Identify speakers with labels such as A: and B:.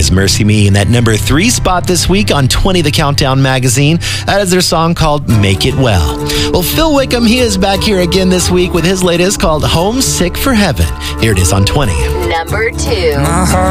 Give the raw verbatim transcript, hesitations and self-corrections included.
A: is Mercy Me in that number three spot this week on twenty The Countdown magazine. That is their song called Make It Well. Well, Phil Wickham, he is back here again this week with his latest called Homesick for Heaven. Here it is on twenty.
B: Number two.